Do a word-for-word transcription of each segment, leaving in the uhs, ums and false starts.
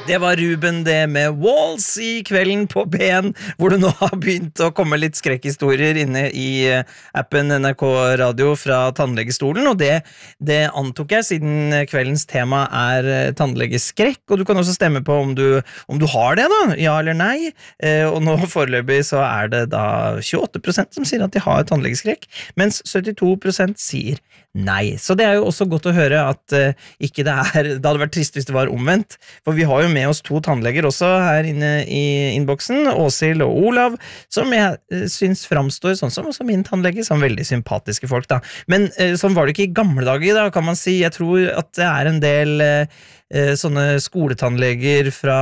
Det var Ruben det med Walls i kvelden på P en, hvor det nå har begynt å komme litt skrekkhistorier inne i appen N R K Radio fra tannlegestolen, og det, det antok jeg siden kveldens tema er tannlegeskrekk, og du kan også stemme på om du, om du har det da, ja eller nei, og nå foreløpig så er det da tjueåtte prosent som sier at de har tannlegeskrekk, mens syttito prosent sier nei. Så det er jo også godt å høre at uh, ikke det er, det hadde vært trist hvis det var omvendt, for vi har jo med oss to tannleger også her inne i innboksen, Åshild og Olav, som jeg uh, synes framstår sånn som også min tannlege, som veldig sympatiske folk da. Men uh, sånn var det ikke i gamle dager da, kan man si. Jeg tror at det er en del uh, uh, sånne skoletannleger fra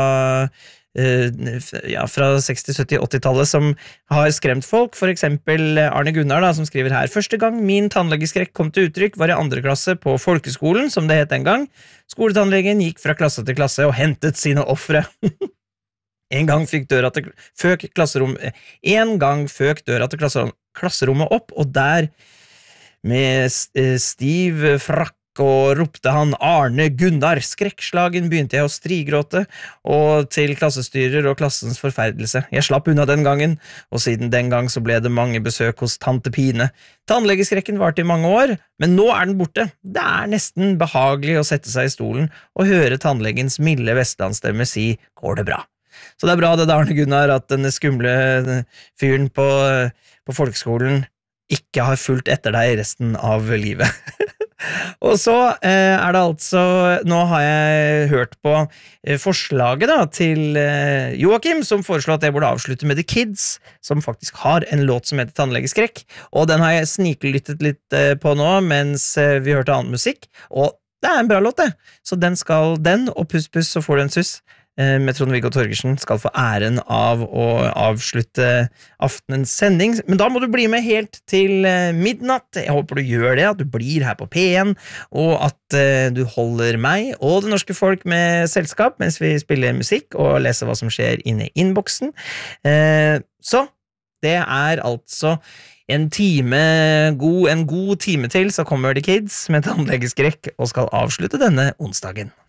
ja, fra seksti, sytti, åtti-tallet som har skremt folk, for eksempel Arne Gunnar da, som skriver her: første gang min tannlegeskrekk kom til uttrykk var i andre klasse på folkeskolen, som det het en gang. Skoletannlegen gikk fra klasse til klasse og hentet sine offre. En gang fikk døra til føk klasserom, en gang føk døra til klasserom, klasserommet opp, og der med stiv frakk og ropte han Arne Gunnar. Skrekkslagen begynte jeg å strigråte, og til klassestyrer og klassens forferdelse. Jeg slapp unna den gangen, og siden den gang så ble det mange besøk hos tante Pine. Tannlegeskrekken varte i mange år, men nå er den borte. Det er nesten behagelig å sette seg i stolen og høre tannlegens milde vestlandsstemme si «Går det bra?» Så det er bra det der, Arne Gunnar, at denne skumle fyren på, på folkeskolen ikke har fulgt etter deg resten av livet. Og så eh, er det altså, nå har jeg hørt på eh, forslaget da, til eh, Joakim, som foreslår at jeg burde avslutte med The Kids, som faktisk har en låt som heter Tannlegeskrekk, og den har jeg sniklyttet litt eh, på nå, mens eh, vi hørte annen musikk, og det er en bra låt det, så den skal, den og Puss Puss så får du en suss, med Trond-Viggo Torgersen skal få æren av å avslutte aftenens sending, men da må du bli med helt til midnatt. Jeg håper du gjør det, at du blir her på P en, og at uh, du holder meg og det norske folk med selskap mens vi spiller musikk og leser hva som skjer inne i innboksen. Uh, så det er altså en time, god, en god time til, så kommer The Kids med tannlegeskrekk og skal avslutte denne onsdagen.